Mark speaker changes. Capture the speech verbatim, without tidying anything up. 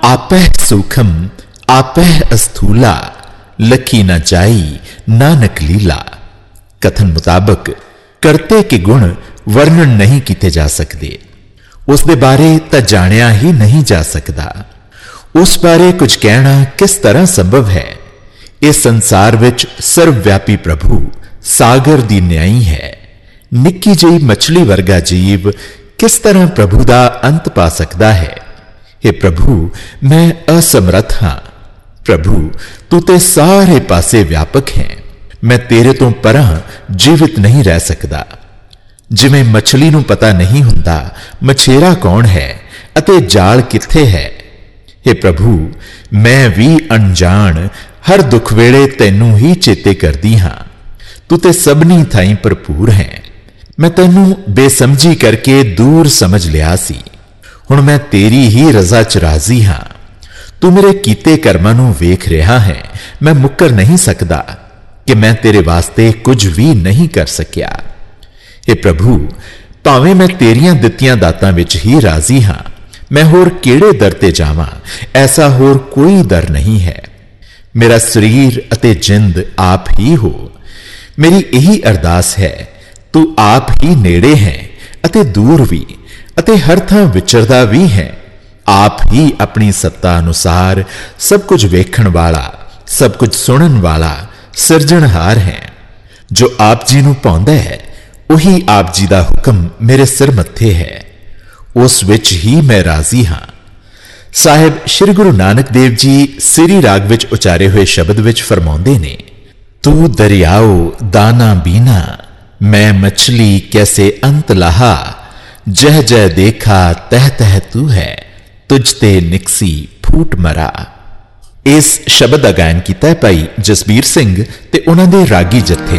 Speaker 1: आपह सूखम आपह अस्थूला, लखी न जाई नानक लीला। कथन मुताबक करते के गुण वर्णन नहीं किए जा सकते, उस दे बारे तां जानिया ही नहीं जा सकता। उस बारे कुछ कहना किस तरह संभव है। इस संसार विच सर्वव्यापी प्रभु सागर दी न्याई है। निक्की जी मछली वर्गा जीव किस तरह प्रभु दा अंत पा सकता है। हे प्रभु, मैं असमर्थ हां। प्रभु, तू ते सारे पासे व्यापक है। मैं तेरे तो परां जीवित नहीं रह सकता। जिवें मछली नूं पता नहीं हुंदा मछेरा कौन है अते जाल किथे है। हे प्रभु, मैं भी अनजान हर दुख वेले तैनू ही चेते करदी हां। तू ते सबनी थाई भरपूर है। मैं तैनू बेसमझी करके दूर समझ लिया सी। हुण मैं तेरी ही रजा च राजी हां। तू मेरे कीते कर्मां नूं वेख रहा है। मैं मुकर नहीं सकदा कि मैं तेरे वास्ते कुछ भी नहीं कर सकिया। हे प्रभु, भावें मैं तेरियां दित्तियां दातां विच ही राजी हां। मैं होर केड़े दर ते जावां, ऐसा होर कोई दर नहीं है। मेरा शरीर अते जिंद आप ही हो। मेरी यही अरदास है, तू आप ही नेड़े है अते दूर भी अते हर थां विचरदा भी है। आप ही अपनी सत्ता अनुसार सब कुछ वेखण वाला, सब कुछ सुनन वाला सिरजणहार है। जो आप जी नूं पाउंदा है उही आप जी दा हुक्म मेरे सिर मत्थे है। उस विच ही मैं राजी हां। साहिब श्री गुरु नानक देव जी सिरी राग विच उचारे हुए शब्द विच फरमाउंदे ने, तू दरियाओ दाना बीना, मैं मछली कैसे अंत लहा। जह जह देखा तह तह तू है, तुझते निकसी फूट मरा। इस शब्द दा गायन कीता भाई जसबीर सिंह ते उन्हां दे रागी जत्थे